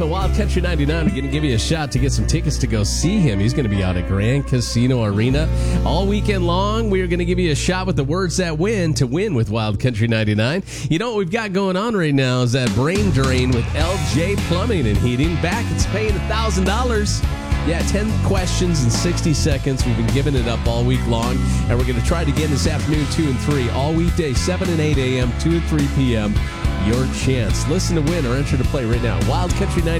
But Wild Country 99 are going to give you a shot to get some tickets to go see him. He's going to be out at Grand Casino Arena all weekend long. We are going to give you a shot with the words that win to win with Wild Country 99. You know what we've got going on right now is that brain drain with LJ Plumbing and Heating. Back, it's paying $1,000. Yeah, 10 questions in 60 seconds. We've been giving it up all week long, and we're going to try it again this afternoon, 2 and 3, all weekdays, 7 and 8 a.m., 2 and 3 p.m. Your chance. Listen to win or enter to play right now. Wild Country 99.